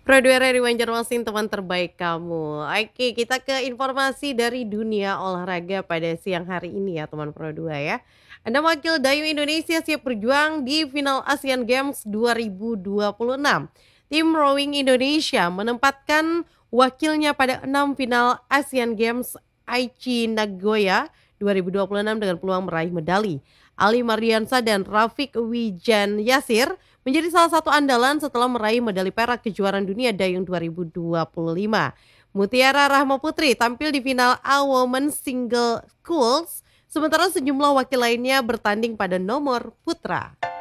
Pro 2 dari Banjarmasin, teman terbaik kamu. Oke, kita ke informasi dari dunia olahraga pada siang hari ini ya teman Pro 2 ya. Ada wakil dayung Indonesia siap berjuang di final Asian Games 2026. Tim rowing Indonesia menempatkan wakilnya pada 6 final Asian Games Aichi Nagoya 2026 dengan peluang meraih medali. Ali Mardiansa dan Rafiq Wijan Yasir menjadi salah satu andalan setelah meraih medali perak kejuaraan dunia dayung 2025. Mutiara Rahma Putri tampil di final A Women Single Sculls, sementara sejumlah wakil lainnya bertanding pada nomor putra.